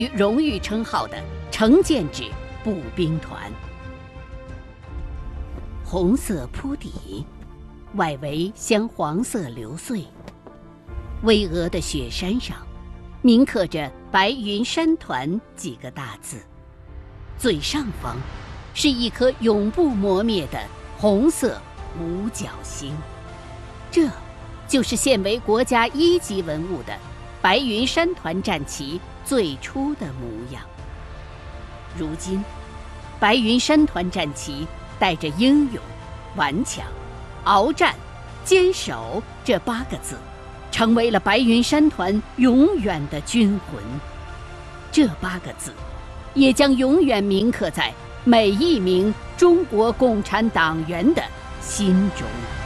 荣誉称号的成建制步兵团。红色铺底，外围镶黄色流穗，巍峨的雪山上铭刻着“白云山团”几个大字，最上方是一颗永不磨灭的红色五角星，这就是现为国家一级文物的白云山团战旗最初的模样。如今，白云山团战旗带着英勇、顽强、鏖战、坚守这8个字，成为了白云山团永远的军魂。这8个字，也将永远铭刻在每一名中国共产党员的心中。